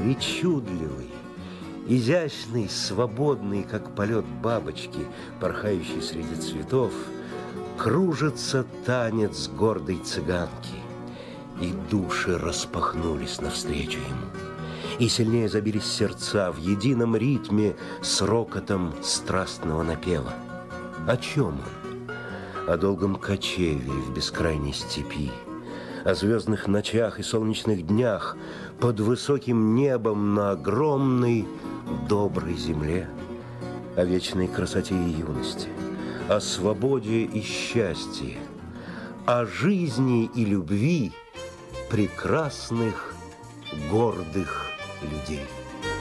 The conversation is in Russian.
причудливый, изящный, свободный, как полет бабочки, порхающий среди цветов, кружится танец гордой цыганки, и души распахнулись навстречу ему, и сильнее забились сердца в едином ритме с рокотом страстного напева. О чем он? О долгом кочевье в бескрайней степи, о звездных ночах и солнечных днях под высоким небом на огромной доброй земле, о вечной красоте и юности, о свободе и счастье, о жизни и любви прекрасных, гордых людей.